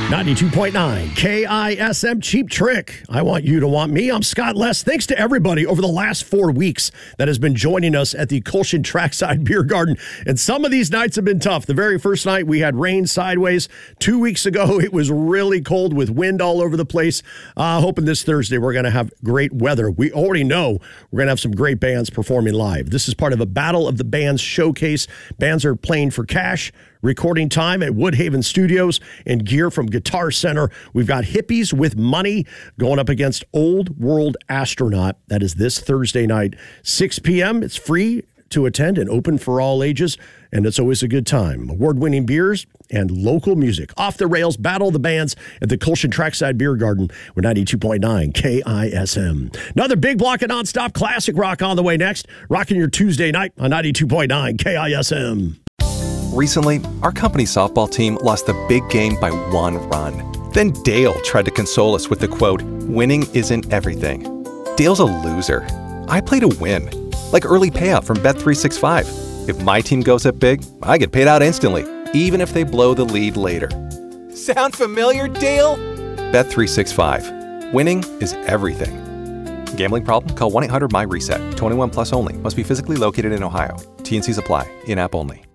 92.9 KISM Cheap Trick. I want you to want me. I'm Scott Less. Thanks to everybody over the last 4 weeks that has been joining us at the Colshan Trackside Beer Garden. And some of these nights have been tough. The very first night we had rain sideways. 2 weeks ago it was really cold with wind all over the place. Hoping this Thursday we're going to have great weather. We already know we're going to have some great bands performing live. This is part of a Battle of the Bands showcase. Bands are playing for cash, recording time at Woodhaven Studios, and gear from Guitar Center. We've got Hippies with Money going up against Old World Astronaut. That is this Thursday night, 6 p.m. It's free to attend and open for all ages, and it's always a good time. Award-winning beers and local music. Off the Rails, Battle of the Bands at the Colshan Trackside Beer Garden with 92.9 KISM. Another big block of nonstop classic rock on the way next. Rocking your Tuesday night on 92.9 KISM. Recently, our company softball team lost the big game by 1 run. Then Dale tried to console us with the quote, "Winning isn't everything." Dale's a loser. I play to win, like early payout from Bet365. If my team goes up big, I get paid out instantly, even if they blow the lead later. Sound familiar, Dale? Bet365. Winning is everything. Gambling problem? Call 1-800-MY-RESET. 21 plus only. Must be physically located in Ohio. T&Cs apply. In-app only.